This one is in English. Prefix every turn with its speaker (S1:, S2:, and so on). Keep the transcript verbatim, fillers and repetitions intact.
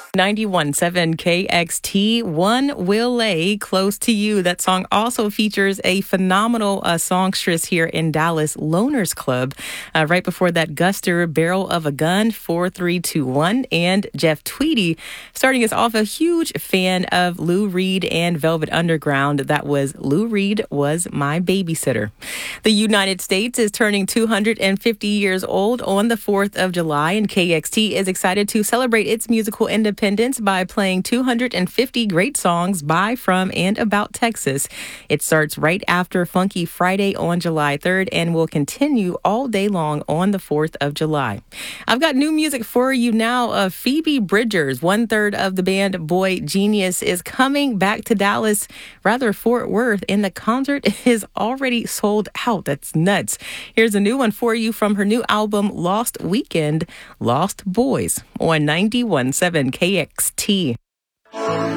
S1: ninety-one point seven K X T, One Will Lay Close to You. That song also features a phenomenal uh, songstress here in Dallas, Loners Club. Uh, right before that, Guster, Barrel of a Gun, four three two one, and Jeff Tweedy starting us off, a huge fan of Lou Reed and Velvet Underground. That was Lou Reed Was My Babysitter. The United States is turning two hundred fifty years old on the fourth of July, and K X T is excited to celebrate its musical independence by playing two hundred fifty great songs by, from, and about Texas. It starts right after Funky Friday on July third and will continue all day long on the fourth of July. I've got new music for you now. Uh, Phoebe Bridgers, one third of the band Boy Genius, is coming back to Dallas, rather Fort Worth, and the concert is already sold out. That's nuts. Here's a new one for you from her new album, Lost Weekend, Lost Boys, on ninety-one point seven K X T.